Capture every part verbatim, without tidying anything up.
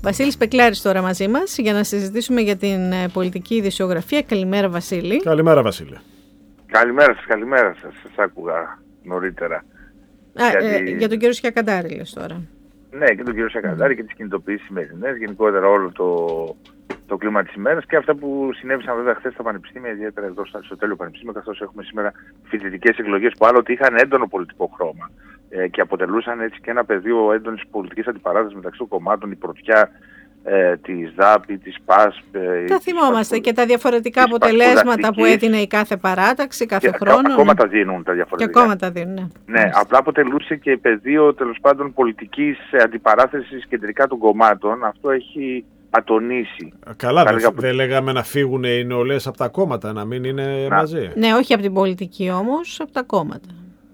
Βασίλης Πεκλάρης τώρα μαζί μας για να συζητήσουμε για την πολιτική ειδησιογραφία. Καλημέρα, Βασίλη. Καλημέρα, Βασίλη. Καλημέρα σας, καλημέρα σας. Σας άκουγα νωρίτερα. Α, γιατί... ε, για τον κύριο Σιακαντάρη λες τώρα. Ναι, και τον κύριο Σιακαντάρη mm. και τις κινητοποιήσεις σημερινές, γενικότερα όλο το, το κλίμα της ημέρας και αυτά που συνέβησαν βέβαια χθες στα πανεπιστήμια, ιδιαίτερα εδώ στο Αριστοτέλειο Πανεπιστήμιο, καθώς έχουμε σήμερα φοιτητικές εκλογές που άλλοτε είχαν έντονο πολιτικό χρώμα ε, και αποτελούσαν έτσι και ένα πεδίο έντονης πολιτικής αντιπαράθεσης μεταξύ των κομμάτων, η πρωτιά ε, της ΔΑΠ, της ΠΑΣΠ. Ε, τα θυμόμαστε και τα διαφορετικά αποτελέσματα που έδινε η κάθε παράταξη κάθε και χρόνο. Και ακόμα ναι. τα δίνουν τα διαφορετικά. Και ακόμα τα δίνουν, ναι. Ναι, απλά αποτελούσε και πεδίο τέλος πάντων πολιτικής αντιπαράθεσης κεντρικά των κομμάτων. Αυτό έχει ατονίσει. Καλά, δεν δε, δε λέγαμε να φύγουν οι νεολαίες από τα κόμματα, να μην είναι να. μαζί. Ναι, όχι από την πολιτική όμως, από τα κόμματα.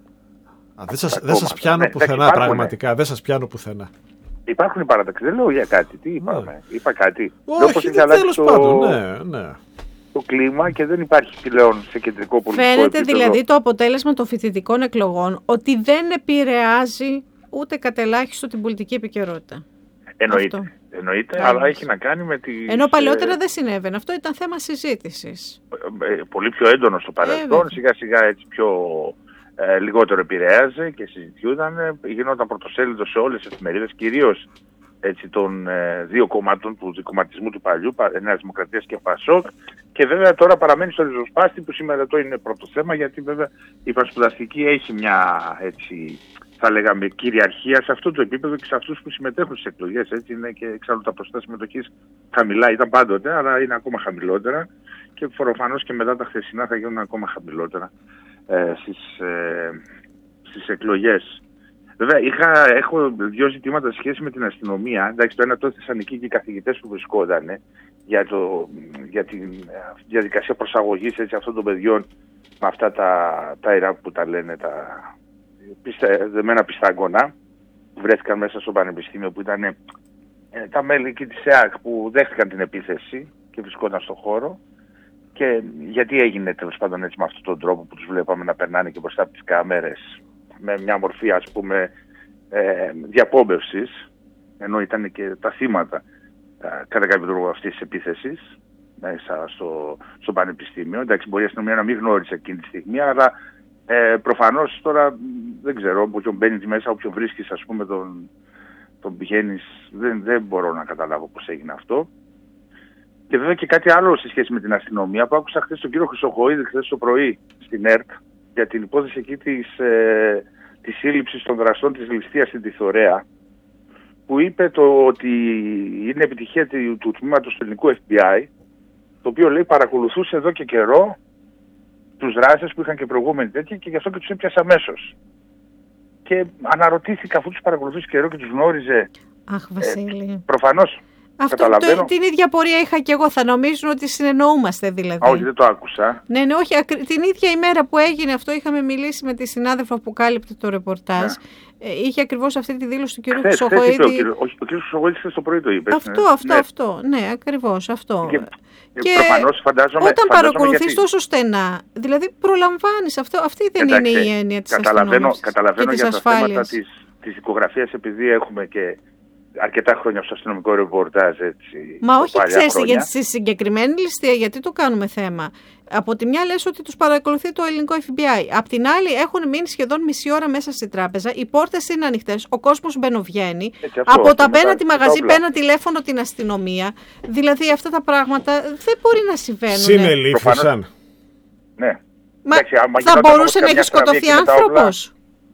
Α, δεν σας, δε σας πιάνω ναι, πουθενά υπάρχουν, πραγματικά, ναι. δεν σας πιάνω πουθενά. Υπάρχουν οι παράταξεις, δεν λέω για κάτι. Τι είπαμε, ναι. είπα κάτι. Όχι, δεν τέλος το... πάντων, ναι, ναι. το κλίμα και δεν υπάρχει πλέον σε κεντρικό πολιτικό Φαίνεται επίπεδο. Δηλαδή το αποτέλεσμα των φοιτητικών εκλογών ότι δεν επηρεάζει ούτε κατ' ελάχιστο την πολιτική επικαιρότητα. Εννοείται, εννοείται αλλά έχει να κάνει με τη... Ενώ παλαιότερα ε... δεν συνέβαινε. Αυτό ήταν θέμα συζήτησης. Ε, ε, πολύ πιο έντονο στο παρελθόν, ε, σιγά σιγά έτσι πιο... Ε, λιγότερο επηρέαζε και συζητιούταν, γινόταν πρωτοσέλιδο σε όλες τις εφημερίδες, κυρίως έτσι, των ε, δύο κομμάτων του δικομματισμού του παλιού, Νέας Δημοκρατίας και ΠΑΣΟΚ, και βέβαια τώρα παραμένει στο ριζοσπάστη που σήμερα το είναι πρώτο θέμα, γιατί βέβαια η πρασπουδαστική έχει μια έτσι, θα λέγαμε κυριαρχία σε αυτό το επίπεδο και σε αυτούς που συμμετέχουν στις εκλογές, έτσι είναι και εξάλλου τα ποσοστά συμμετοχής χαμηλά, ήταν πάντοτε, αλλά είναι ακόμα χαμηλότερα και προφανώς και μετά τα χθεσινά θα γίνουν ακόμα χαμηλότερα. Ε, στις, ε, στις εκλογές. Βέβαια, είχα, έχω δύο ζητήματα σε σχέση με την αστυνομία. Εντάξει, το ένα το έθεσαν εκεί και οι καθηγητές που βρισκόταν για, το, για τη διαδικασία προσαγωγής έτσι, αυτών των παιδιών με αυτά τα, τα ΙΡΑΠ που τα λένε, τα πιστε, δεμένα πιστάγκωνα που βρέθηκαν μέσα στο πανεπιστήμιο, που ήταν ε, τα μέλη εκεί της ΕΑΚ που δέχτηκαν την επίθεση και βρισκόταν στον χώρο. Και γιατί έγινε τέλος πάντων έτσι με αυτόν τον τρόπο που τους βλέπαμε να περνάνε και μπροστά από τις κάμερες με μια μορφή ας πούμε ε, διαπόμπευσης, ενώ ήταν και τα θύματα ε, κατά κάποιο τρόπο αυτής της επίθεσης μέσα στο, στο πανεπιστήμιο. Εντάξει, μπορεί η αστυνομία να μην γνώρισε εκείνη τη στιγμή, αλλά ε, προφανώς τώρα δεν ξέρω, όποιον μπαίνεις μέσα, όποιον βρίσκεις ας πούμε τον, τον πηγαίνεις, δεν, δεν μπορώ να καταλάβω πώς έγινε αυτό. Και βέβαια και κάτι άλλο σε σχέση με την αστυνομία που άκουσα χθες τον κύριο Χρυσοχοΐδη χθες το πρωί στην ΕΡΤ για την υπόθεση εκεί της, ε, της σύλληψης των δραστών της ληστείας στην Τιθωρέα, που είπε το ότι είναι επιτυχία του, του τμήματος του ελληνικού Εφ Μπι Άι, το οποίο λέει παρακολουθούσε εδώ και καιρό τους δράστες που είχαν και προηγούμενοι τέτοιοι και γι' αυτό και τους έπιασε αμέσως. Και αναρωτήθηκα, αφού τους παρακολουθούσε καιρό και τους γνώριζε. Αχ, Βασίλη. Ε, προφανώς. Αυτό το, την ίδια πορεία είχα και εγώ. Θα νομίζουν ότι συνεννοούμαστε δηλαδή. Α, όχι, δεν το άκουσα. Ναι, ναι, όχι. Την ίδια ημέρα που έγινε αυτό, είχαμε μιλήσει με τη συνάδελφα που κάλυπτε το ρεπορτάζ. Ναι. Ε, είχε ακριβώς αυτή τη δήλωση του κ. Χρυσοχοΐδη. Όχι, ο κ. Χρυσοχοΐδη το πρωί το είπε. Αυτό, ναι. αυτό, ναι. αυτό. Ναι, ακριβώς αυτό. Και, και προφανώς, φαντάζομαι, όταν παρακολουθείς γιατί... τόσο στενά, δηλαδή προλαμβάνεις. Αυτό, αυτή δεν Εντάξει, είναι η έννοια της αστυνομίας. Καταλαβαίνω και για της τα θέματα της, της δικογραφίας, επειδή έχουμε και αρκετά χρόνια στο αστυνομικό ρεπορτάζ. Έτσι, Μα όχι, ξέρεις, για τη συγκεκριμένη ληστεία, γιατί το κάνουμε θέμα. Από τη μια λες ότι τους παρακολουθεί το ελληνικό Εφ Μπι Άι. Απ' την άλλη έχουν μείνει σχεδόν μισή ώρα μέσα στη τράπεζα, οι πόρτες είναι ανοιχτές, ο κόσμος μπαινοβγαίνει. Από τα απέναντι μαγαζί παίρνει τηλέφωνο την αστυνομία. Δηλαδή αυτά τα πράγματα δεν μπορεί να συμβαίνουν. Συνελήφθησαν. Ναι. Μα θα μπορούσε να έχει σκοτωθεί άνθρωπος.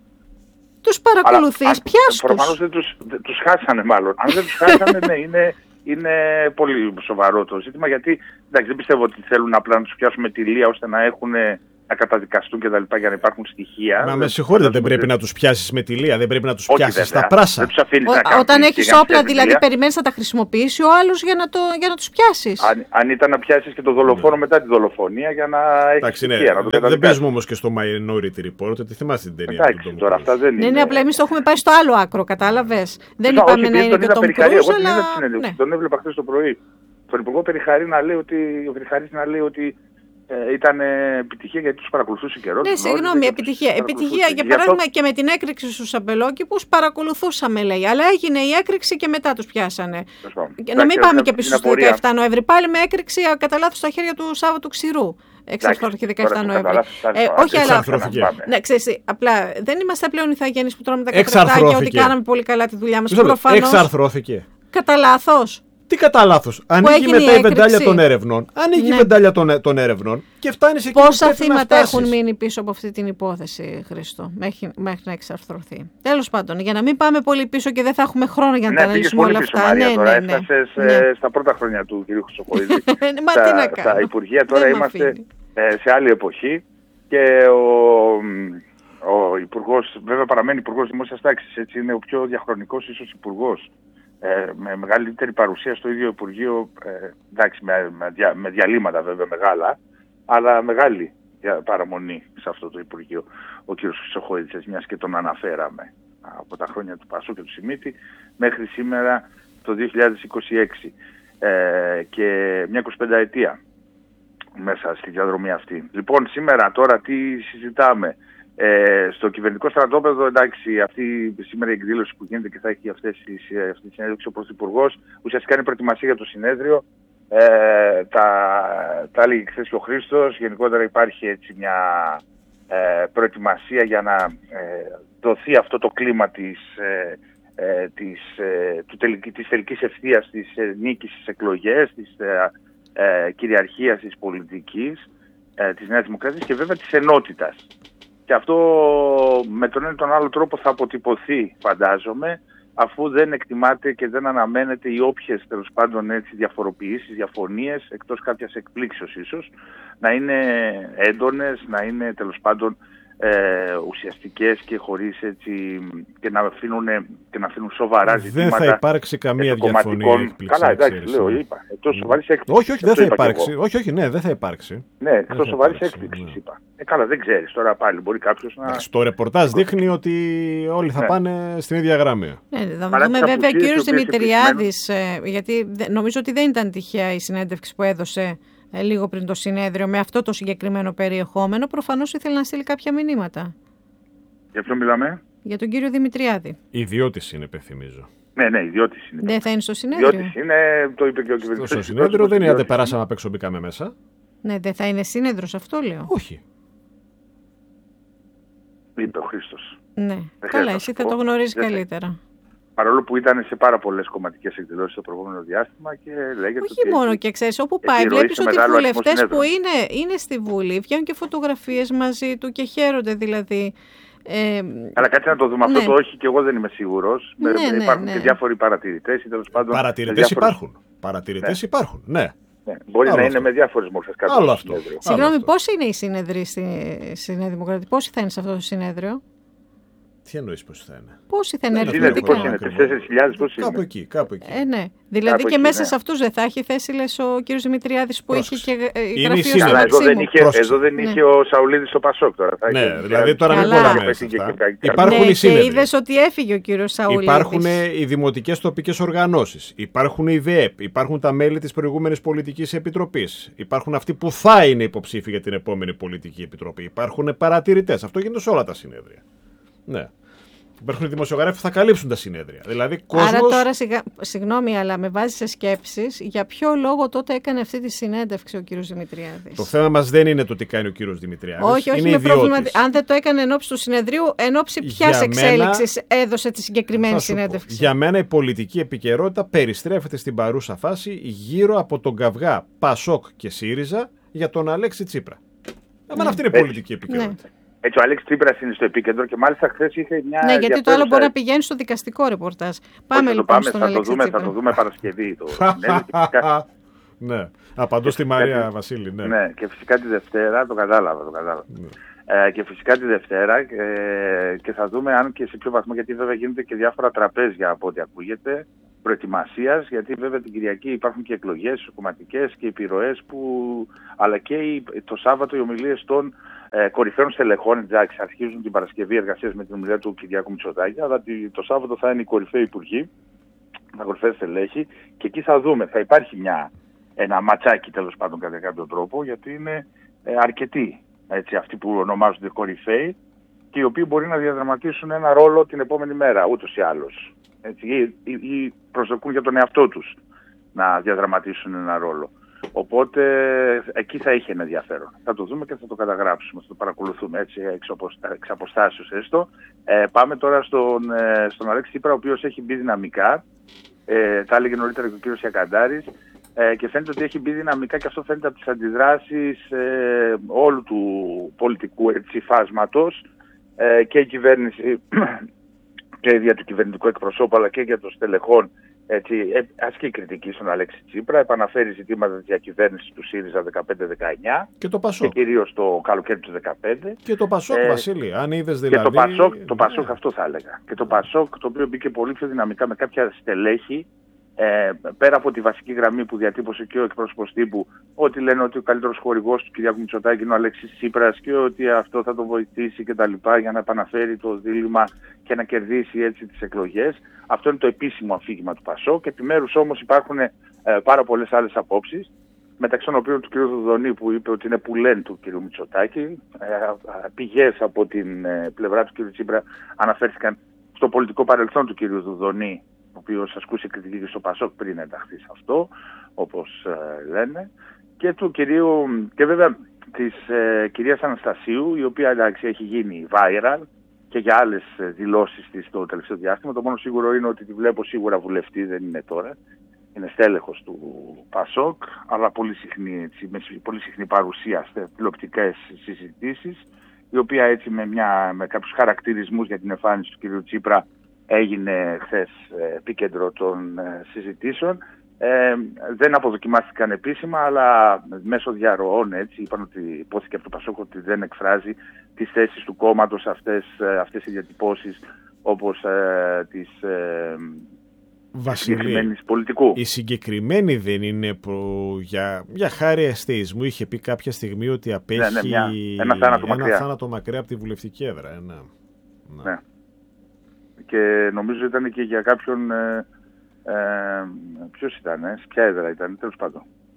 Τους παρακολουθείς, πιάσ' τους. Προφανώς δεν τους, δεν τους χάσανε μάλλον. Αν δεν τους χάσανε, ναι, είναι, είναι πολύ σοβαρό το ζήτημα, γιατί εντάξει, δεν πιστεύω ότι θέλουν απλά να τους πιάσουν με τη λία ώστε να έχουν, να καταδικαστούν και τα λοιπά για να υπάρχουν στοιχεία. Μα με συγχωρείτε, δεν πρέπει να τους πιάσεις με τη λία, δεν πρέπει να τους πιάσεις στα πράσα. Όταν έχεις όπλα, δηλαδή περιμένεις να τα χρησιμοποιήσει ο άλλος για να, το, για να τους πιάσεις. Αν, αν ήταν να πιάσεις και τον δολοφόνο μετά τη δολοφονία για να έχεις στοιχεία. Ναι. Δεν παίζουμε όμως και στο Minority Report, ότι θυμάσαι την ταινία. Εντάξει, τώρα αυτά δεν είναι. Ναι, ναι, απλά εμείς το έχουμε πάει στο άλλο άκρο, κατάλαβες. Δεν είπαμε να είναι και τον Κρούζ, αλλά. Τον έβλεπα χθες το πρωί. Τον Υπουργό Περιχαρή να λέει ότι, ο Περιχαρής να λέει ότι Ε, ήταν επιτυχία γιατί τους παρακολουθούσε καιρό. Ναι, συγγνώμη, επιτυχία. Επιτυχία, για παράδειγμα, αυτό... και με την έκρηξη στους αμπελόκηπους παρακολουθούσαμε, λέει. Αλλά έγινε η έκρηξη και μετά τους πιάσανε. Και να μην πάμε και πίσω στο δεκαεφτά Νοέμβρη. Πάλι με έκρηξη κατά λάθος στα χέρια του Σάββατου Ξηρού. Εξαρθρώθηκε δεκαεφτά Νοέμβρη. Ε, όχι, αλλά. Ναι, ξέρεις, απλά δεν είμαστε πλέον ηθαγένεις που τρώμε τα κατρακτάκια ότι κάναμε πολύ καλά τη δουλειά μας. Εξαρθρώθηκε. Κατά λάθος. Τι κατά λάθος. Ανοίγει μετά η βεντάλια των έρευνων. Ανοίγει ναι. η βεντάλια των, των έρευνων και φτάνει σε εκεί. Πόσα θύματα έχουν μείνει πίσω από αυτή την υπόθεση, Χρήστο, μέχρι, μέχρι να εξαρθρωθεί. Τέλος πάντων, για να μην πάμε πολύ πίσω και δεν θα έχουμε χρόνο για να ναι, τα αναλύσουμε όλα πίσω, αυτά. Μαρία, ναι, τώρα, ναι, ναι. Έφτασες ναι. Ε, στα πρώτα χρόνια του κ. Χρυσοχοίδη. Μα τι να κάνω. Στα Υπουργεία τώρα είμαστε ε, σε άλλη εποχή και ο, ο Υπουργός, βέβαια παραμένει Υπουργός Δημόσιας Τάξης, έτσι είναι ο πιο διαχρονικός ίσως Υπουργός. Ε, με μεγαλύτερη παρουσία στο ίδιο Υπουργείο, ε, εντάξει, με, με, δια, με διαλύματα βέβαια μεγάλα, αλλά μεγάλη παραμονή σε αυτό το Υπουργείο ο κ. Χρυσοχοίδης, μιας και τον αναφέραμε από τα χρόνια του Πασού και του Σιμίτη μέχρι σήμερα το δύο χιλιάδες είκοσι έξι ε, και μια εικοσιπενταετία μέσα στη διαδρομή αυτή. Λοιπόν, σήμερα τώρα τι συζητάμε. Ε, στο κυβερνητικό στρατόπεδο, εντάξει, αυτή σήμερα η εκδήλωση που γίνεται και θα έχει αυτές τις, αυτή τη συνέντευξη ο Πρωθυπουργός, ουσιαστικά είναι προετοιμασία για το συνέδριο. Ε, τα, τα έλεγε χθες και ο Χρήστος. Γενικότερα υπάρχει έτσι μια ε, προετοιμασία για να ε, δοθεί αυτό το κλίμα της, ε, ε, της, ε, του τελική, της τελικής ευθείας της ε, νίκης στις εκλογές, της ε, ε, κυριαρχίας της πολιτικής, ε, της Νέας Δημοκρατίας και βέβαια της ενότητας. Και αυτό με τον ένα ή τον άλλο τρόπο θα αποτυπωθεί, φαντάζομαι, αφού δεν εκτιμάται και δεν αναμένεται οι όποιες τέλος πάντων έτσι διαφοροποιήσεις, διαφωνίες, εκτός κάποιας εκπλήξεως ίσως, να είναι έντονες, να είναι τέλος πάντων ε, ουσιαστικές και χωρίς έτσι και να αφήνουν, και να αφήνουν σοβαρά ζητήματα. Δεν θα υπάρξει καμία διαφωνία εκπλήξη. Καλά, εντάξει, λέω, είπα. Εκτός σοβαρής έκπληξης. Όχι, όχι, δεν θα υπάρξει. Όχι, όχι, ναι, δεν θα υπάρξει. Ναι, εκτός σοβαρής έκπληξης, ναι. είπα. Ε, καλά, δεν ξέρεις τώρα πάλι. Μπορεί κάποιος να. Στο ρεπορτάζ δείχνει ότι όλοι θα ναι. πάνε στην ίδια γραμμή. Ναι, θα δούμε βέβαια ο κύριος Δημητριάδης, γιατί νομίζω ότι δεν ήταν τυχαία η συνέντευξη που έδωσε λίγο πριν το συνέδριο με αυτό το συγκεκριμένο περιεχόμενο. Προφανώς ήθελε να στείλει κάποια μηνύματα. Για ποιον μιλάμε? Για τον κύριο Δημητριάδη. Ιδιώτης είναι, υπενθυμίζω. Ναι, ναι, ιδιώτης είναι. Δεν θα είναι στο συνέδριο. Ιδιώτης είναι, το είπε και ο κυβερνητής. Στο συνέδριο δεν είναι, αν δεν περάσαμε απ' έξω, μπήκαμε μέσα. Ναι, δεν θα είναι σύνεδρος, αυτό λέω. Όχι. Είπε ο Χρήστος. Ναι, δεν καλά, εσύ θα το γνωρίζεις καλύτερα. Θα... Παρόλο που ήταν σε πάρα πολλές κομματικές εκδηλώσεις το προηγούμενο διάστημα και λέγεται. Όχι ότι μόνο και ξέρεις, όπου πάει, βλέπεις ότι οι βουλευτές που είναι, είναι στη Βουλή βγαίνουν και φωτογραφίες μαζί του και χαίρονται δηλαδή. Ε, Αλλά κάτσε να το δούμε. Ναι. Αυτό το όχι και εγώ δεν είμαι σίγουρος. Ναι, ναι, υπάρχουν ναι. και διάφοροι παρατηρητές. Παρατηρητές διάφορες... υπάρχουν. Παρατηρητές ναι. υπάρχουν. Ναι. Ναι. Μπορεί Άλλο να αυτό. είναι με διάφορες μορφές κάτω Άλλο στο αυτό. συνέδριο. Συγγνώμη, πώς είναι οι συνεδροί στη, στη Νέα Δημοκρατία, πόσοι θα είναι σε αυτό το συνέδριο? Τι εννοείς πώς θα είναι? Πόσοι θα είναι αριθμητικά? Πώς είναι, τρεις-τέσσερις χιλιάδες πώς είναι? Κάπου εκεί, κάπου εκεί. Ε, ναι. Δηλαδή κάπου και εκεί, μέσα ναι. σε αυτούς δεν θα έχει θέση, λες, ο κύριος Δημητριάδης που Πρόσεξε. είχε και Είναι γραφείο στο Αλλά εδώ δεν είχε, Πρόσεξε. εδώ δεν είχε ναι. ο Σαουλίδης στο Πασόκ τώρα. Θα Ναι, είχε, δηλαδή τώρα μην Καλά. κολλάμε σε αυτά. Υπάρχουν ναι, οι σύνεδροι. Και είδες ότι έφυγε ο κύριος Σαουλίδης. Υπάρχουν οι δημοτικές τοπικές οργανώσεις. Υπάρχουν οι ΔΕΕΠ. Υπάρχουν τα μέλη της προηγούμενης πολιτικής επιτροπής. Υπάρχουν αυτοί που θα είναι υποψήφοι για την επόμενη πολιτική επιτροπή. Υπάρχουν παρατηρητές. Αυτό γίνεται σε όλα τα συνέδρια. Ναι. Υπάρχουν δημοσιογράφοι που θα καλύψουν τα συνέδρια. Δηλαδή, κόσμος... Άρα τώρα, σιγα... συγγνώμη, αλλά με βάζει σε σκέψεις, για ποιο λόγο τότε έκανε αυτή τη συνέντευξη ο κύριος Δημητριάδης? Το θέμα μας δεν είναι το τι κάνει ο κύριος Δημητριάδης. Όχι, όχι, είναι με ιδιώτης. πρόβλημα. Αν δεν το έκανε εν ώψη του συνεδρίου, εν ώψη ποιας εξέλιξης έδωσε τη συγκεκριμένη συνέντευξη? Για μένα η πολιτική επικαιρότητα περιστρέφεται στην παρούσα φάση γύρω από τον καυγά Πασόκ και ΣΥΡΙΖΑ για τον Αλέξη Τσίπρα. Εμένα ναι. αυτή είναι η πολιτική επικαιρότητα. Ναι. Έτσι, ο Αλέξης Τσίπρας είναι στο επίκεντρο και μάλιστα χθες είχε μια. Ναι, γιατί το άλλο μπορεί να πηγαίνει στο δικαστικό ρεπορτάζ. Πάμε Όχι, λοιπόν πάμε, στον θα Αλέξη το δούμε, Τσίπρα. Θα το δούμε Παρασκευή. Το συνέδριο. Ναι, απαντώ στη Μαρία Βασίλη. Ναι. ναι, και φυσικά τη Δευτέρα, το κατάλαβα. Το κατάλαβα. Ναι. Ε, και φυσικά τη Δευτέρα ε, και θα δούμε αν και σε ποιο βαθμό, γιατί βέβαια γίνεται και διάφορα τραπέζια από ό,τι ακούγεται, προετοιμασίας, γιατί βέβαια την Κυριακή υπάρχουν και εκλογές κομματικές και επιρροές που, αλλά και οι, το Σάββατο οι ομιλίες των ε, κορυφαίων στελεχών, εντάξει, αρχίζουν την Παρασκευή εργασίες με την ομιλία του Κυριάκου Μητσοτάκη, αλλά το Σάββατο θα είναι οι κορυφαίοι υπουργοί, τα κορυφαία στελέχη, και εκεί θα δούμε, θα υπάρχει μια, ένα ματσάκι τέλος πάντων κατά κάποιο τρόπο, γιατί είναι ε, αρκετοί, έτσι, αυτοί που ονομάζονται κορυφαίοι και οι οποίοι μπορεί να διαδραματίσουν ένα ρόλο την επόμενη μέρα, ούτως ή άλλως. Έτσι, ή, ή, ή προσδοκούν για τον εαυτό τους να διαδραματίσουν ένα ρόλο. Οπότε εκεί θα είχε ένα ενδιαφέρον. Θα το δούμε και θα το καταγράψουμε, θα το παρακολουθούμε έτσι εξ αποστάσεως έστω. Ε, πάμε τώρα στον, ε, στον Αλέξη Τσίπρα, ο οποίος έχει μπει δυναμικά. Ε, τα έλεγε νωρίτερα και ο κύριος Ιακαντάρης. Ε, και φαίνεται ότι έχει μπει δυναμικά και αυτό φαίνεται από τις αντιδράσεις ε, όλου του πολιτικού έτσι, φάσματος ε, και η κυβέρνηση και για του κυβερνητικού εκπροσώπου αλλά και για των στελεχών. Έτσι, ασκεί κριτική στον Αλέξη Τσίπρα, επαναφέρει ζητήματα της διακυβέρνησης του ΣΥΡΙΖΑ δεκαπέντε δεκαεννιά και το Πασόκ. Και κυρίως το καλοκαίρι του δεκαπέντε. Και το Πασόκ, ε, Βασίλη, αν είδες δηλαδή. Και το Πασόκ, το Πασόκ αυτό θα έλεγα. Και το Πασόκ, το οποίο μπήκε πολύ πιο δυναμικά με κάποια στελέχη, ε, πέρα από τη βασική γραμμή που διατύπωσε και ο εκπρόσωπος τύπου, ότι λένε ότι ο καλύτερος χορηγός του Κυριάκου Μητσοτάκη είναι ο Αλέξης Τσίπρας και ότι αυτό θα τον βοηθήσει κτλ. Για να επαναφέρει το δίλημμα και να κερδίσει έτσι τις εκλογές. Αυτό είναι το επίσημο αφήγημα του Πασόκ. Επιμέρους όμως υπάρχουν ε, πάρα πολλές άλλες απόψεις, μεταξύ των οποίων του κ. Δουδονή που είπε ότι είναι πουλέν του κ. Μητσοτάκη. Ε, πηγές από την ε, πλευρά του κ. Τσίπρα αναφέρθηκαν στο πολιτικό παρελθόν του κ. Δουδονή, ο οποίος ασκούσε κριτική και στο Πασόκ πριν ενταχθεί σε αυτό, όπως ε, λένε, και του κυρίου, και βέβαια της ε, κυρίας Αναστασίου, η οποία εντάξει έχει γίνει viral και για άλλες δηλώσεις της το τελευταίο διάστημα. Το μόνο σίγουρο είναι ότι τη βλέπω σίγουρα βουλευτή, δεν είναι τώρα. Είναι στέλεχος του Πασόκ, αλλά πολύ συχνή, έτσι, με πολύ συχνή παρουσία σε τηλεοπτικές συζητήσεις, η οποία έτσι με, μια, με κάποιους χαρακτηρισμούς για την εμφάνιση του κ. Τσίπρα έγινε χθες επίκεντρο των συζητήσεων. Ε, δεν αποδοκιμάστηκαν επίσημα, αλλά μέσω διαρροών έτσι, είπαν ότι υπόθηκε από το Πασόκ ότι δεν εκφράζει τις θέσεις του κόμματος αυτές, αυτές οι διατυπώσεις όπως ε, της ε, συγκεκριμένης πολιτικού. Η συγκεκριμένη δεν είναι προ... για, για χάρη αστεϊσμού. Είχε πει κάποια στιγμή ότι απέχει ναι, ναι, μια, ένα, θάνατο ένα μακριά. θάνατο μακριά από τη βουλευτική έδρα. Ένα... Ναι. Και νομίζω ήταν και για κάποιον... Ε, Ε, ποιος ήταν, ε, ποια έδρα ήταν, τέλος πάντων.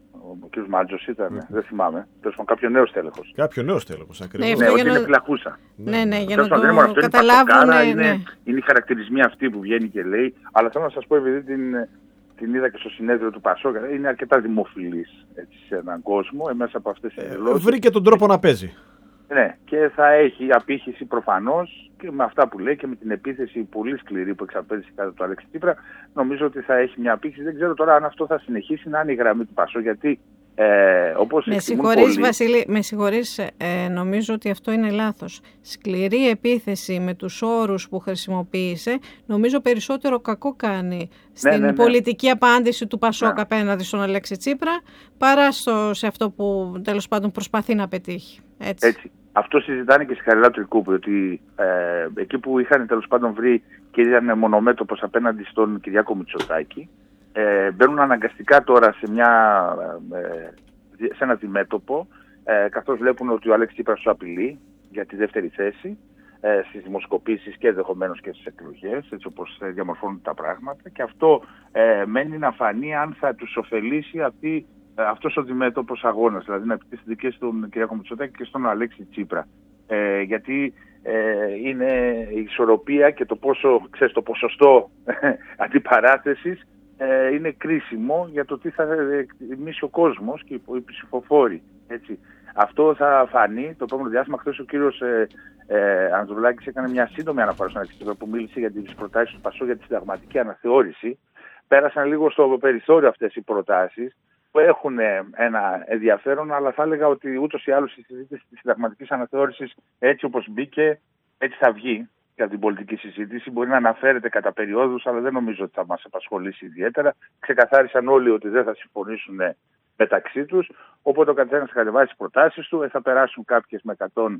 Ο κ. Μάτζος ήταν, ναι. Δεν θυμάμαι. Τέλος πάντων, κάποιο νέο στέλεχος. Κάποιο νέο στέλεχος, ακριβώς. Ναι, ναι, ότι είναι φυλακούσα. Ναι, ναι, για τέλος να το το καταλάβουν. Ναι, είναι, ναι. είναι οι χαρακτηρισμοί αυτοί που βγαίνει και λέει. Αλλά θέλω να σας πω, επειδή την, την είδα και στο συνέδριο του Πασόκ, είναι αρκετά δημοφιλής έτσι, σε έναν κόσμο, ε, μέσα από αυτές τις δηλώσεις. Ε, βρήκε τον τρόπο να παίζει. Ναι, και θα έχει απήχηση προφανώς και με αυτά που λέει και με την επίθεση πολύ σκληρή που εξαπέδησε κατά του Αλέξη Τσίπρα. Νομίζω ότι θα έχει μια απήχηση. Δεν ξέρω τώρα αν αυτό θα συνεχίσει να είναι η γραμμή του Πασόκ, γιατί ε, όπως με συγχωρείς, Βασίλη, με συγχωρείς, ε, νομίζω ότι αυτό είναι λάθος. Σκληρή επίθεση με τους όρους που χρησιμοποίησε, νομίζω περισσότερο κακό κάνει στην ναι, ναι, ναι. πολιτική απάντηση του Πασόκ ναι. απέναντι στον Αλέξη Τσίπρα, παρά στο, σε αυτό που τέλος πάντων προσπαθεί να πετύχει. Έτσι. Έτσι. Αυτό συζητάνε και στη Χαριλάου Τρικούπη, ότι ε, εκεί που είχαν τέλος πάντων βρει και ήταν μονομέτωπος απέναντι στον Κυριάκο Μητσοτάκη, ε, μπαίνουν αναγκαστικά τώρα σε, μια, ε, σε ένα αντιμέτωπο, ε, καθώς βλέπουν ότι ο Αλέξης Τσίπρας του απειλεί για τη δεύτερη θέση ε, στις δημοσκοπήσεις και ενδεχομένως και στις εκλογές, έτσι όπως διαμορφώνουν τα πράγματα, και αυτό ε, μένει να φανεί αν θα τους ωφελήσει αυτή αυτός ο αντιμέτωπος αγώνας, δηλαδή να επιτίθεται και στον Κυριάκο Μητσοτάκη και στον Αλέξη Τσίπρα. Ε, γιατί ε, είναι η ισορροπία και το, πόσο, ξέρεις, το ποσοστό αντιπαράθεσης ε, είναι κρίσιμο για το τι θα εκτιμήσει ο κόσμος και οι ψηφοφόροι. Έτσι. Αυτό θα φανεί το επόμενο διάστημα. Χθες ο κύριος ε, ε, Ανατολάκης έκανε μια σύντομη αναφορά στον Αλέξη Τσίπρα που μίλησε για τις προτάσεις του Πασόκ για τη συνταγματική αναθεώρηση. Πέρασαν λίγο στο περιθώριο αυτές οι προτάσεις, που έχουν ένα ενδιαφέρον, αλλά θα έλεγα ότι ούτως ή άλλως η συζήτηση της συνταγματικής αναθεώρησης έτσι όπως μπήκε, έτσι θα βγει για την πολιτική συζήτηση. Μπορεί να αναφέρεται κατά περιόδους, αλλά δεν νομίζω ότι θα μας απασχολήσει ιδιαίτερα. Ξεκαθάρισαν όλοι ότι δεν θα συμφωνήσουν μεταξύ τους, οπότε ο καθένας θα κατεβάσει τις προτάσεις του, θα περάσουν κάποιες με εκατόν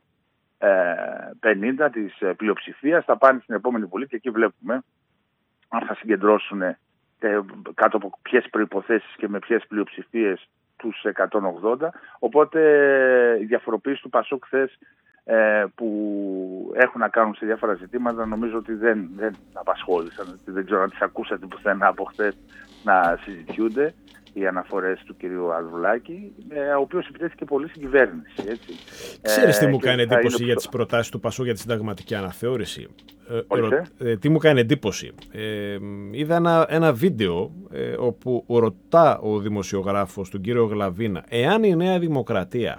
πενήντα της πλειοψηφίας, θα πάνε στην επόμενη Βουλή και εκεί βλέπουμε αν θα συγκεντρώσουν κάτω από ποιες προϋποθέσεις και με ποιες πλειοψηφίες τους εκατόν ογδόντα. Οπότε η διαφοροποίηση του Πασόκ χθες ε, που έχουν να κάνουν σε διάφορα ζητήματα νομίζω ότι δεν, δεν απασχόλησαν. Δεν ξέρω αν τις ακούσατε πουθενά από χθες να συζητιούνται. οι αναφορές του κυρίου Αλβουλάκη, ε, ο οποίος επιτέθηκε πολύ στην κυβέρνηση. Έτσι. Ξέρεις τι ε, μου κάνει εντύπωση για το... τις προτάσεις του Πασόκ για τη συνταγματική αναθεώρηση? Ε, ρω... ε, τι μου κάνει εντύπωση? Ε, είδα ένα, ένα βίντεο ε, όπου ρωτά ο δημοσιογράφος τον κύριο Γλαβίνα εάν η Νέα Δημοκρατία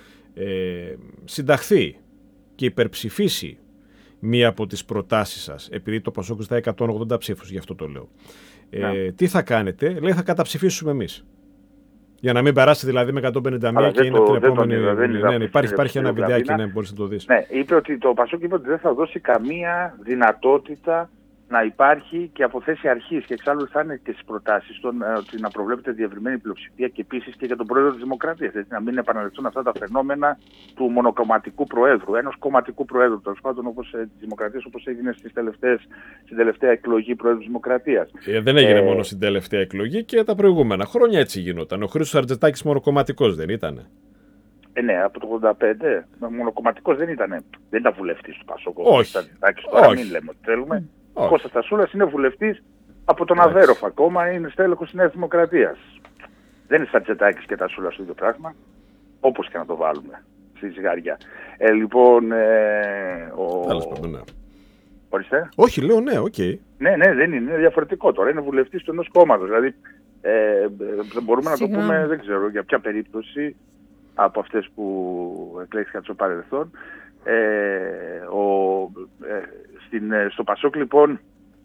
ε, συνταχθεί και υπερψηφίσει μία από τις προτάσεις σας, επειδή το Πασόκ ζητάει εκατόν ογδόντα ψήφους, γι' αυτό το λέω. Ε, yeah. Τι θα κάνετε? Λέει, θα καταψηφίσουμε εμείς. Για να μην περάσει δηλαδή με εκατόν πενήντα μία και είναι το, την επόμενη. Το, ναι, ναι, ναι, υπάρχει υπάρχει ένα βιντεάκι, ναι, μπορείς να το δεις. Ναι, είπε ότι το Πασόκ είπε ότι δεν θα δώσει καμία δυνατότητα να υπάρχει και από θέση αρχής, και εξάλλου θα είναι και στις προτάσεις των, ότι να προβλέπεται διευρυμένη πλειοψηφία και επίσης και για τον Πρόεδρο της Δημοκρατίας. Έτσι, να μην επαναληφθούν αυτά τα φαινόμενα του μονοκομματικού Προέδρου, ενός κομματικού Προέδρου, τέλος πάντων, όπως της Δημοκρατίας, όπως έγινε στις τελευταίες, στην τελευταία εκλογή Προέδρου της Δημοκρατίας. Ε, δεν έγινε ε... μόνο στην τελευταία εκλογή, και τα προηγούμενα χρόνια έτσι γινόταν. Ο Χρήστος Αρτζετάκης μονοκομματικός δεν ήτανε? Ε, ναι, από το ογδόντα πέντε μονοκομματικός δεν ήταν. Δεν ήταν βουλευτής του Πασόκ. Όχι. Τώρα μην λέμε ότι θέλουμε. Ο Κώστας Τασούλας είναι βουλευτής από τον Αβέροφ ακόμα, είναι στέλεχος της Νέας Δημοκρατίας. Δεν είναι Σατζετάκης και Τασούλας το ίδιο πράγμα, όπως και να το βάλουμε στη ζυγαριά. Ε, λοιπόν, ε, ο... Άλλος πρέπει, ναι. Ορίστε. Όχι, λέω ναι, οκ. Okay. Ναι, ναι, δεν είναι, είναι διαφορετικό τώρα, είναι βουλευτής του ενός κόμματος. Δηλαδή, ε, μπορούμε Συγγνώμη. να το πούμε, δεν ξέρω για ποια περίπτωση από αυτές που εκλέχθηκαν στο παρελθόν. Ε, ο, ε, στην, στο Πασόκ λοιπόν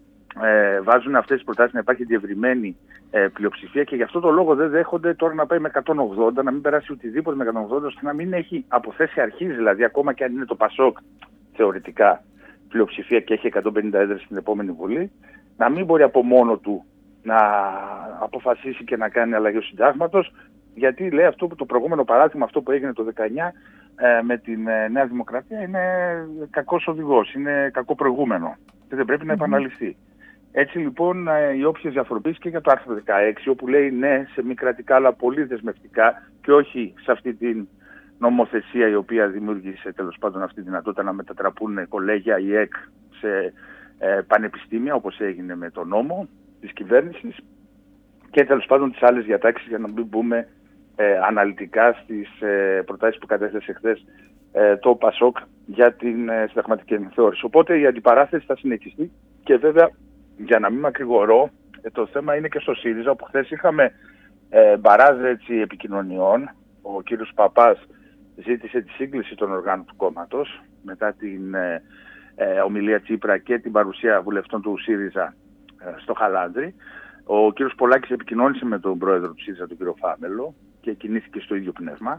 ε, βάζουν αυτές τις προτάσεις να υπάρχει διευρυμένη ε, πλειοψηφία, και γι' αυτό το λόγο δεν δέχονται τώρα να πάει με εκατόν ογδόντα, να μην περάσει οτιδήποτε με εκατόν ογδόντα, ώστε να μην έχει από θέση αρχής, δηλαδή ακόμα και αν είναι το Πασόκ θεωρητικά πλειοψηφία και έχει εκατόν πενήντα έδρες στην επόμενη Βουλή, να μην μπορεί από μόνο του να αποφασίσει και να κάνει αλλαγή του συντάγματος, γιατί λέει αυτό που το προηγούμενο παράδειγμα, αυτό που έγινε το δεκαεννιά ε, με την ε, Νέα Δημοκρατία, είναι κακός οδηγός, είναι κακό προηγούμενο και δεν πρέπει mm-hmm. να επαναληφθεί. Έτσι λοιπόν ε, οι όποιες διαφοροποιήσεις και για το άρθρο δεκαέξι, όπου λέει ναι σε μη κρατικά αλλά πολύ δεσμευτικά και όχι σε αυτή την νομοθεσία η οποία δημιούργησε τέλος πάντων αυτή τη δυνατότητα να μετατραπούν κολέγια ή ΕΚ σε ε, πανεπιστήμια, όπως έγινε με το νόμο της κυβέρνησης, και τέλος πάντων τις άλλες διατάξεις, για να μην μπούμε ε, αναλυτικά στις ε, προτάσεις που κατέθεσε χθες ε, το Πασόκ για την ε, συνταγματική αναθεώρηση. Οπότε η αντιπαράθεση θα συνεχιστεί, και βέβαια για να μην μακρηγορώ, ε, το θέμα είναι και στο ΣΥΡΙΖΑ, όπου χθες είχαμε ε, μπαράζ έτσι, επικοινωνιών. Ο κύριος Παπάς ζήτησε τη σύγκληση των οργάνων του κόμματος μετά την ε, ε, ομιλία Τσίπρα και την παρουσία βουλευτών του ΣΥΡΙΖΑ ε, στο Χαλάνδρι. Ο κύριος Πολάκης επικοινώνησε με τον πρόεδρο του ΣΥΡΙΖΑ, τον κύριο Φάμελο, και κινήθηκε στο ίδιο πνεύμα.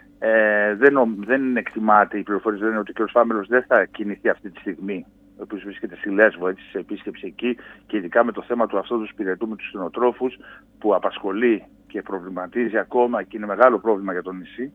Ε, δεν, δεν εκτιμάται, οι πληροφορίες δεν είναι ότι ο κύριος Φάμελος δεν θα κινηθεί αυτή τη στιγμή, ο οποίος βρίσκεται στη Λέσβο, έτσι, σε επίσκεψη εκεί, και ειδικά με το θέμα του αυτού του σπηρετού με τους κτηνοτρόφους, που απασχολεί και προβληματίζει ακόμα και είναι μεγάλο πρόβλημα για το νησί.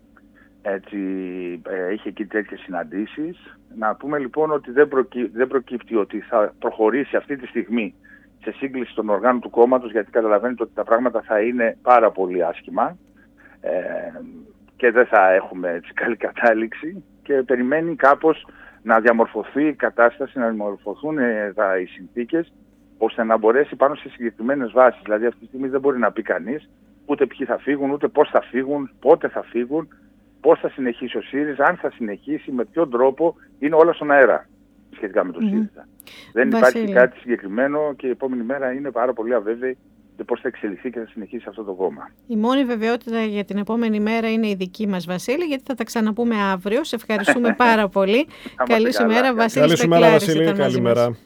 Έτσι, ε, είχε εκεί τέτοιες συναντήσεις. Να πούμε λοιπόν ότι δεν, προκύ, δεν προκύπτει ότι θα προχωρήσει αυτή τη στιγμή σε σύγκληση των οργάνων του κόμματος, γιατί καταλαβαίνετε ότι τα πράγματα θα είναι πάρα πολύ άσχημα ε, και δεν θα έχουμε έτσι, καλή κατάληξη, και περιμένει κάπως να διαμορφωθεί η κατάσταση, να διαμορφωθούν ε, τα, οι συνθήκες, ώστε να μπορέσει πάνω σε συγκεκριμένες βάσεις. Δηλαδή αυτή τη στιγμή δεν μπορεί να πει κανείς ούτε ποιοι θα φύγουν, ούτε πώς θα φύγουν, πότε θα φύγουν, πώς θα συνεχίσει ο ΣΥΡΙΖΑ, αν θα συνεχίσει, με ποιον τρόπο, είναι όλα στον αέρα σχετικά με το mm-hmm. ΣΥΡΙΖΑ. Δεν Βασίλη. υπάρχει κάτι συγκεκριμένο, και η επόμενη μέρα είναι πάρα πολύ αβέβαιη για πώς θα εξελιχθεί και θα συνεχίσει αυτό το κόμμα. Η μόνη βεβαιότητα για την επόμενη μέρα είναι η δική μας, Βασίλη, γιατί θα τα ξαναπούμε αύριο. Σε ευχαριστούμε πάρα πολύ. Καλή σου μέρα, Βασίλη. Καλή σου μέρα, Βασίλη. Καλημέρα.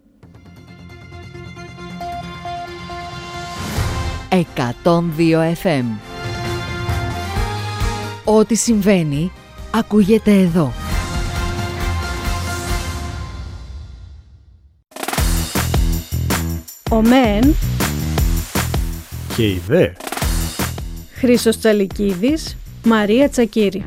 εκατόν δύο εφ εμ. Ό,τι συμβαίνει ακούγεται εδώ. Ο ΜΕΝ και η ΔΕ. Χρήστος Τσαλικίδης, Μαρία Τσακίρη.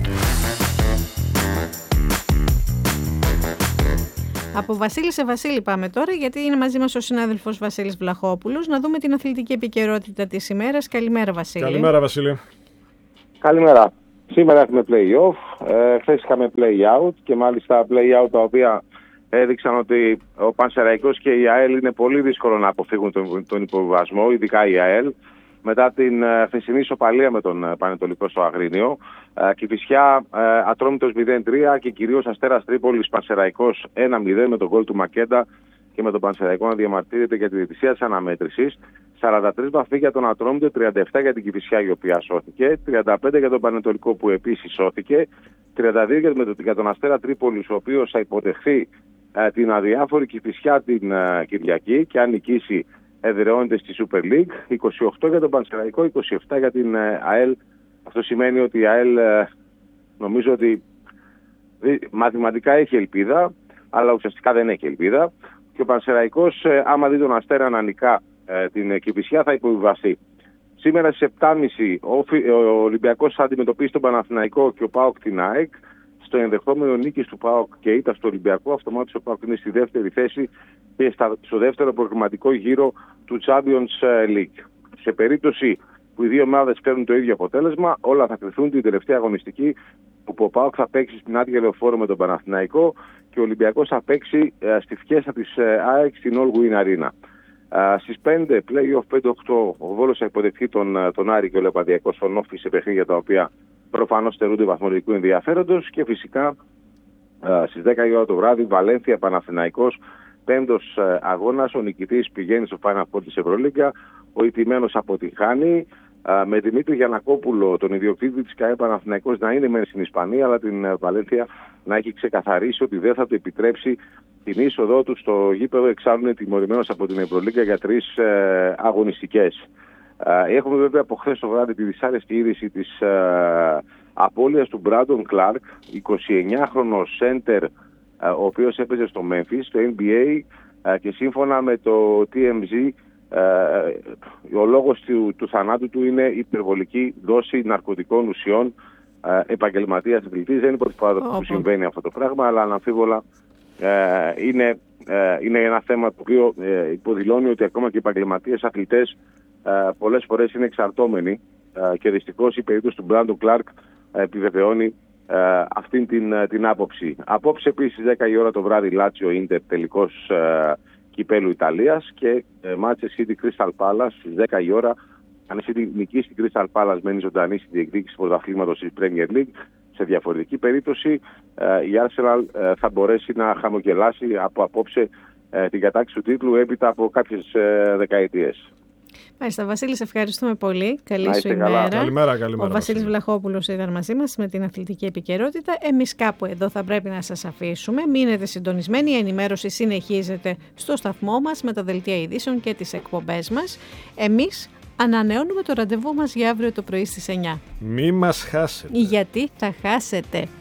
Από Βασίλη σε Βασίλη πάμε τώρα, γιατί είναι μαζί μας ο συνάδελφος Βασίλης Βλαχόπουλος, να δούμε την αθλητική επικαιρότητα της ημέρας. Καλημέρα, Βασίλη. Καλημέρα, Βασίλη. Καλημέρα. Σήμερα έχουμε play-off, ε, χθες είχαμε play-out, και μάλιστα play-out τα οποία έδειξαν ότι ο Πανσεραϊκός και η ΑΕΛ είναι πολύ δύσκολο να αποφύγουν τον, τον υποβιβασμό, ειδικά η ΑΕΛ. μετά την ε, χθεσινή ισοπαλία με τον ε, Πανετολικό στο Αγρίνιο. Ε, Κηφισιά ε, Ατρόμητος μηδέν τρία και κυρίως Αστέρας Τρίπολης Πανσεραϊκός ένα μηδέν με τον γκολ του Μακέντα και με τον Πανσεραϊκό να διαμαρτύρεται για τη διαιτησία της αναμέτρησης. σαράντα τρεις βαθμοί για τον Ατρόμητο, τριάντα επτά για την Κηφισιά η οποία σώθηκε, τριάντα πέντε για τον Πανετολικό που επίσης σώθηκε, τριάντα δύο για τον Αστέρα Τρίπολης ο οποίος θα υποδεχθεί ε, την αδιάφορη Κηφισιά την ε, Κυριακή και αν νικήσει εδραιώνεται στη Super League, είκοσι οκτώ για τον Πανσεραϊκό, είκοσι επτά για την ε, ΑΕΛ. Αυτό σημαίνει ότι η ΑΕΛ ε, νομίζω ότι ε, μαθηματικά έχει ελπίδα, αλλά ουσιαστικά δεν έχει ελπίδα. Και ο Πανσεραϊκός, ε, άμα δει τον Αστέρα να νικά ε, την Κηφισιά, θα υποβιβαστεί. Σήμερα στις επτά και μισή ο, ο Ολυμπιακός θα αντιμετωπίσει τον Παναθηναϊκό και ο ΠΑΟΚ την ΑΕΚ. Στο ενδεχόμενο νίκης του ΠΑΟΚ και ήττα στο Ολυμπιακό, αυτομάτως ο ΠΑΟΚ είναι στη δεύτερη θέση και στα, στο δεύτερο προγραμματικό γύρο του Champions League. Σε περίπτωση που οι δύο ομάδες παίρνουν το ίδιο αποτέλεσμα, όλα θα κρυθούν την τελευταία αγωνιστική, όπου ο ΠΑΟΚ θα παίξει στην Άδεια Λεωφόρο με τον Παναθηναϊκό και ο Ολυμπιακός θα παίξει ε, στη Φιέστα της ε, ΑΕΚ στην All Win Arena. Uh, στις πέντε, play-off πέντε οκτώ, ο Βόλος θα υποδεχθεί τον, τον Άρη και ο Λεπαδιακός στον Όφη σε παιχνίδια τα οποία προφανώς στερούνται βαθμολογικού ενδιαφέροντος και φυσικά uh, στις δέκα η ώρα το βράδυ Βαλένθια Παναθηναϊκός, πέμπτος uh, αγώνας, ο νικητής πηγαίνει στο Final Four της Ευρωλίγκα, ο ηττημένος αποτυχάνει. Uh, με Δημήτρη Γιαννακόπουλο, τον ιδιοκτήτη της ΚΑΕ Παναθηναϊκός, να είναι μεν στην Ισπανία, αλλά την uh, Βαλένθια να έχει ξεκαθαρίσει ότι δεν θα του επιτρέψει την είσοδό του στο γήπεδο, εξάλλου είναι τιμωρημένος από την Ευρωλίγκα για τρεις ε, αγωνιστικές. Ε, έχουμε βέβαια από χθες το βράδυ τη δυσάρεστη είδηση της ε, απώλειας του Μπράντον Κλάρκ, εικοσιεννιάχρονος σέντερ, ε, ο οποίος έπαιζε στο Memphis, στο N B A ε, και σύμφωνα με το T M Z ε, ο λόγος του, του θανάτου του είναι υπερβολική δόση ναρκωτικών ουσιών. Ε, επαγγελματίας αθλητής, δεν είναι πρώτη φορά που συμβαίνει αυτό το πράγμα, αλλά αναμφίβολα Ε, είναι, ε, είναι ένα θέμα το οποίο ε, υποδηλώνει ότι ακόμα και οι επαγγελματίες αθλητές ε, πολλές φορές είναι εξαρτώμενοι ε, και δυστυχώς η περίπτωση του Μπράντον Κλάρκ ε, επιβεβαιώνει ε, αυτήν την, την άποψη. Απόψε επίσης δέκα η ώρα το βράδυ Λάτσιο Ίντερ τελικός ε, κυπέλου Ιταλίας και ε, Manchester City Crystal Palace στις δέκα η ώρα. Αν η City νικήσει την Crystal Palace μένει ζωντανή στη διεκδίκηση πρωταθλήματος της Premier League. Σε διαφορετική περίπτωση η Arsenal θα μπορέσει να χαμογελάσει από απόψε την κατάκτηση του τίτλου έπειτα από κάποιες δεκαετίες. Μάλιστα, Βασίλη, σε ευχαριστούμε πολύ. Καλή να σου ημέρα. Καλημέρα, καλημέρα. Ο Βασίλης Βλαχόπουλος ήταν μαζί μας με την αθλητική επικαιρότητα. Εμείς κάπου εδώ θα πρέπει να σας αφήσουμε. Μείνετε συντονισμένοι. Η ενημέρωση συνεχίζεται στο σταθμό μας με τα δελτία ειδήσεων και τις εκπομπές μας. Εμείς ανανεώνουμε το ραντεβού μας για αύριο το πρωί στις εννιά. Μη μας χάσετε. Γιατί θα χάσετε.